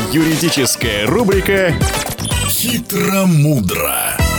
Юридическая рубрика «Хитро-мудро».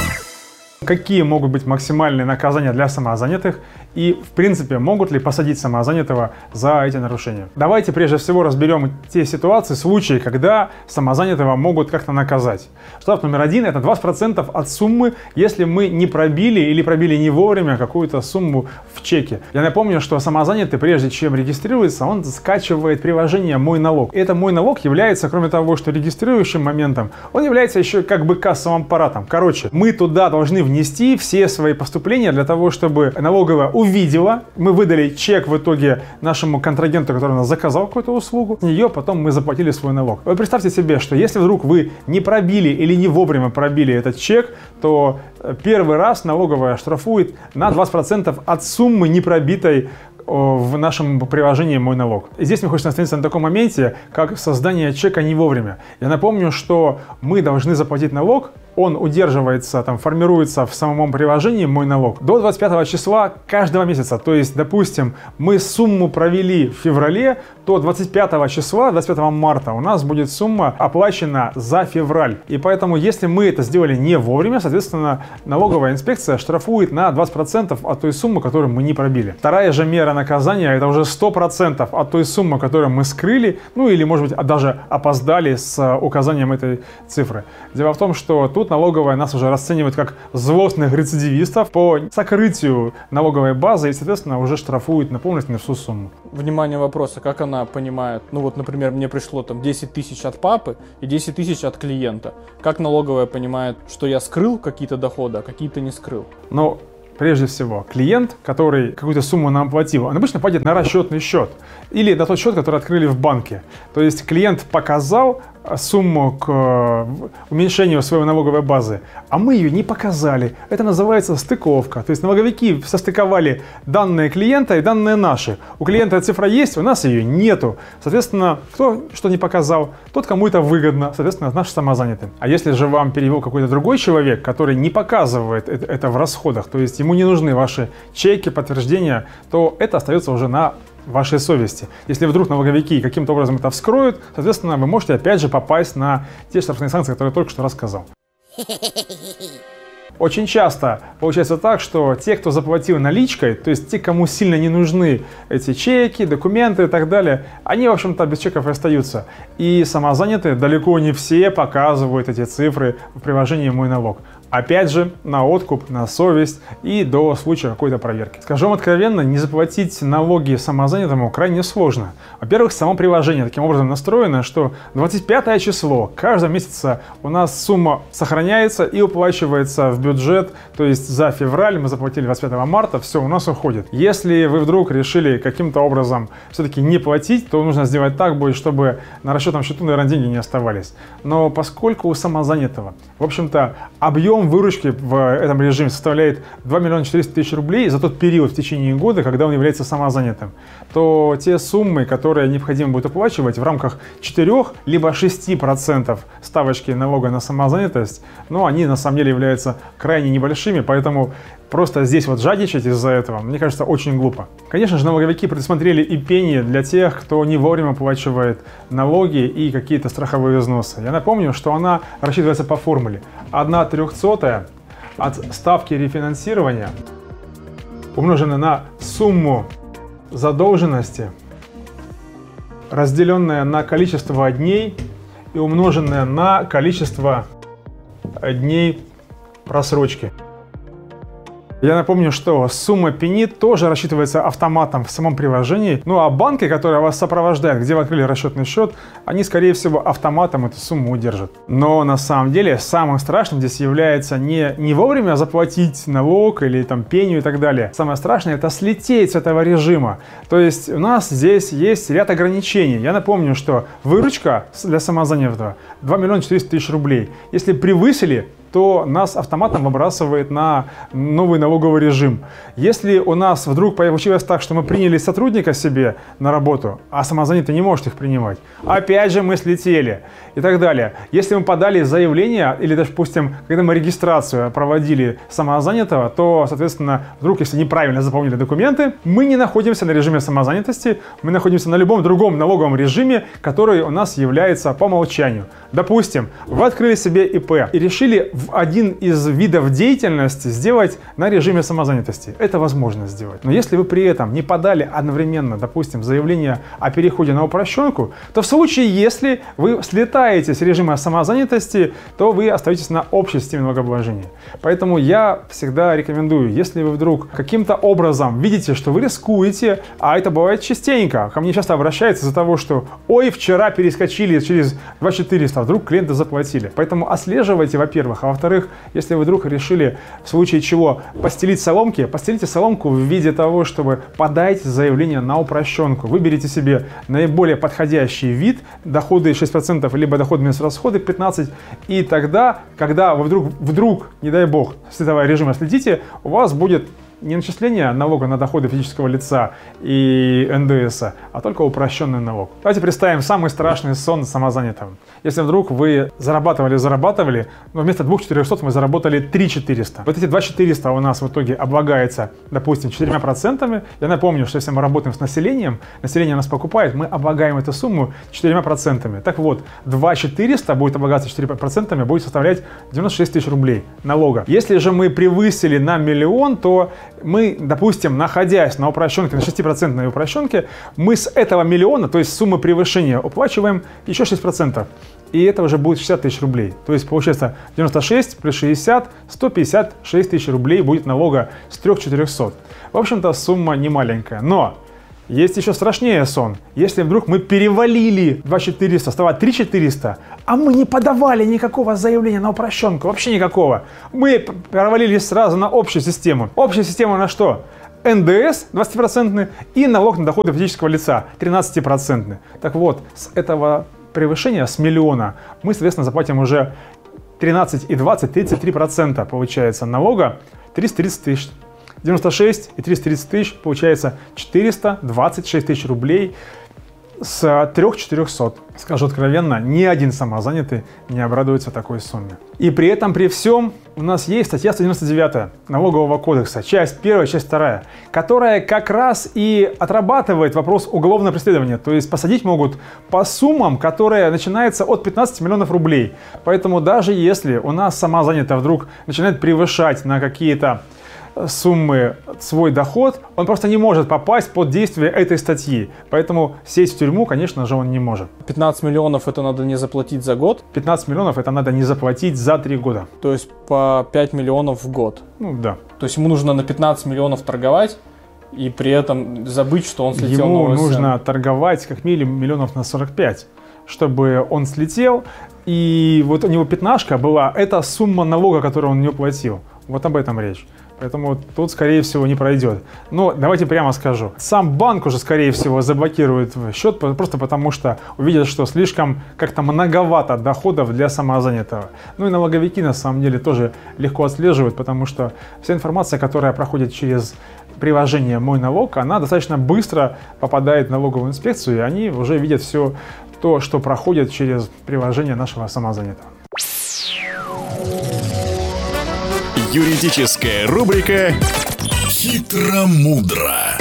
Какие могут быть максимальные наказания для самозанятых и, в принципе, могут ли посадить самозанятого за эти нарушения? Давайте прежде всего разберем те ситуации, случаи, когда самозанятого могут как-то наказать. Штраф номер 1 – это 20% от суммы, если мы не пробили или пробили не вовремя какую-то сумму в чеке. Я напомню, что самозанятый, прежде чем регистрируется, он скачивает приложение «Мой налог». И это «Мой налог» является, кроме того, что регистрирующим моментом, он является еще как бы кассовым аппаратом. Короче, мы туда должны внести все свои поступления для того, чтобы налоговая увидела, мы выдали чек в итоге нашему контрагенту, который у нас заказал какую-то услугу, с нее потом мы заплатили свой налог. Вы представьте себе, что если вдруг вы не пробили или не вовремя пробили этот чек, то первый раз налоговая штрафует на 20% от суммы не пробитой в нашем приложении «Мой налог». И здесь мне хочется остановиться на таком моменте, как создание чека не вовремя. Я напомню, что мы должны заплатить налог, он удерживается, формируется в самом приложении «Мой налог» до 25 числа каждого месяца. То есть, допустим, мы сумму провели в феврале, то 25 числа, 25 марта у нас будет сумма оплачена за февраль. И поэтому, если мы это сделали не вовремя, соответственно, налоговая инспекция штрафует на 20% от той суммы, которую мы не пробили. Вторая же мера наказания – это уже 100% от той суммы, которую мы скрыли, ну или, может быть, даже опоздали с указанием этой цифры. Дело в том, что тут налоговая нас уже расценивает как злостных рецидивистов по сокрытию налоговой базы и, соответственно, уже штрафует полностью на всю сумму. Внимание, вопроса, как она понимает, например, мне пришло 10 тысяч от папы и 10 тысяч от клиента. Как налоговая понимает, что я скрыл какие-то доходы, а какие-то не скрыл? Прежде всего, клиент, который какую-то сумму нам платил, он обычно платит на расчетный счет или на тот счет, который открыли в банке. То есть клиент показал сумму к уменьшению своей налоговой базы, а мы ее не показали. Это называется стыковка. То есть налоговики состыковали данные клиента и данные наши. У клиента цифра есть, у нас ее нету. Соответственно, кто что не показал, тот кому это выгодно, соответственно, наш самозанятый. А если же вам перевел какой-то другой человек, который не показывает это в расходах, то есть ему не нужны ваши чеки, подтверждения, то это остается уже на вашей совести. Если вдруг налоговики каким-то образом это вскроют, соответственно, вы можете опять же попасть на те штрафные санкции, которые я только что рассказал. Очень часто получается так, что те, кто заплатил наличкой, то есть те, кому сильно не нужны эти чеки, документы и так далее, они, в общем-то, без чеков и остаются. И самозанятые далеко не все показывают эти цифры в приложении «Мой налог». Опять же, на откуп, на совесть и до случая какой-то проверки. Скажу вам откровенно, не заплатить налоги самозанятому крайне сложно. Во-первых, само приложение таким образом настроено, что 25 число каждого месяца у нас сумма сохраняется и уплачивается в бюджет. То есть за февраль мы заплатили 25 марта, все, у нас уходит. Если вы вдруг решили каким-то образом все-таки не платить, то нужно сделать так будет, чтобы на расчетном счету, наверное, деньги не оставались. Но поскольку у самозанятого, в общем-то, объем выручки в этом режиме составляет 2 400 000 рублей за тот период в течение года, когда он является самозанятым, то те суммы, которые необходимо будет оплачивать в рамках 4 либо 6% ставочки налога на самозанятость, они на самом деле являются крайне небольшими, поэтому просто здесь жадничать из-за этого, мне кажется, очень глупо. Конечно же, налоговики предусмотрели и пени для тех, кто не вовремя оплачивает налоги и какие-то страховые взносы. Я напомню, что она рассчитывается по формуле 1/300 от ставки рефинансирования, умноженная на сумму задолженности, разделенная на количество дней и умноженная на количество дней просрочки. Я напомню, что сумма пени тоже рассчитывается автоматом в самом приложении. А банки, которые вас сопровождают, где вы открыли расчетный счет, они, скорее всего, автоматом эту сумму удержат. Но на самом деле самым страшным здесь является не вовремя заплатить налог или пеню и так далее. Самое страшное – это слететь с этого режима. То есть у нас здесь есть ряд ограничений. Я напомню, что выручка для самозанятого 2 400 000 рублей. Если превысили то нас автоматом выбрасывает на новый налоговый режим. Если у нас вдруг получилось так, что мы приняли сотрудника себе на работу, а самозанятый не может их принимать, опять же мы слетели и так далее. Если мы подали заявление или, допустим, когда мы регистрацию проводили самозанятого, то, соответственно, вдруг, если неправильно заполнили документы, мы не находимся на режиме самозанятости, мы находимся на любом другом налоговом режиме, который у нас является по умолчанию. Допустим, вы открыли себе ИП и решили один из видов деятельности сделать на режиме самозанятости. Это возможно сделать. Но если вы при этом не подали одновременно, допустим, заявление о переходе на упрощенку, то в случае, если вы слетаете с режима самозанятости, то вы остаетесь на общей системе налогообложения. Поэтому я всегда рекомендую, если вы вдруг каким-то образом видите, что вы рискуете, а это бывает частенько, ко мне часто обращаются из-за того, что «Ой, вчера перескочили через 2400, а вдруг клиенты заплатили». Поэтому отслеживайте, во-первых, а во-вторых, если вы вдруг решили в случае чего постелить соломки, постелите соломку в виде того, чтобы подать заявление на упрощенку. Выберите себе наиболее подходящий вид, доходы 6%, либо доходы минус расходы 15%, и тогда, когда вы вдруг, не дай бог, с этого режима следите, у вас будет не начисление налога на доходы физического лица и НДС, а только упрощенный налог. Давайте представим самый страшный сон самозанятого. Если вдруг вы зарабатывали, но вместо 2400 мы заработали 3400. Вот эти 2400 у нас в итоге облагается, допустим, 4%. Я напомню, что если мы работаем с населением, население нас покупает, мы облагаем эту сумму 4%. Так вот, 2400 будет облагаться 4%, будет составлять 96 тысяч рублей налога. Если же мы превысили на миллион, то мы, допустим, находясь на упрощенке, на 6% упрощенке, мы с этого миллиона, то есть суммы превышения, уплачиваем еще 6%. И это уже будет 60 тысяч рублей. То есть получается 96 плюс 60, 156 тысяч рублей будет налога с 3400. В общем-то, сумма не маленькая. Но есть еще страшнее сон. Если вдруг мы перевалили 2400, стало 3400, а мы не подавали никакого заявления на упрощенку, вообще никакого. Мы провалились сразу на общую систему. Общая система на что? НДС 20% и налог на доходы физического лица 13%. Так вот, с этого превышения, с миллиона, мы, соответственно, заплатим уже 13 и 20, 33% получается налога, 330 тысяч. 96 и 330 тысяч, получается 426 тысяч рублей с 3400. Скажу откровенно, ни один самозанятый не обрадуется такой сумме. И при этом, при всем, у нас есть статья 199 Налогового кодекса, часть 1, часть 2, которая как раз и отрабатывает вопрос уголовного преследования. То есть посадить могут по суммам, которые начинаются от 15 миллионов рублей. Поэтому даже если у нас самозанятый вдруг начинает превышать на какие-то суммы свой доход, он просто не может попасть под действие этой статьи. Поэтому сесть в тюрьму, конечно же, он не может. 15 миллионов это надо не заплатить за год? 15 миллионов это надо не заплатить за 3 года. То есть по 5 миллионов в год? Ну да. То есть ему нужно на 15 миллионов торговать и при этом забыть, что он слетел на Ему ОСН. нужно торговать как минимум миллионов на 45, чтобы он слетел. И вот у него пятнашка была, это сумма налога, которую он не уплатил. Вот об этом речь. Поэтому тут, скорее всего, не пройдет. Но давайте прямо скажу. Сам банк уже, скорее всего, заблокирует счет, просто потому что увидят, что слишком как-то многовато доходов для самозанятого. Ну и налоговики, на самом деле, тоже легко отслеживают, потому что вся информация, которая проходит через приложение «Мой налог», она достаточно быстро попадает в налоговую инспекцию, и они уже видят все то, что проходит через приложение нашего самозанятого. Юридическая рубрика «Хитро-мудро».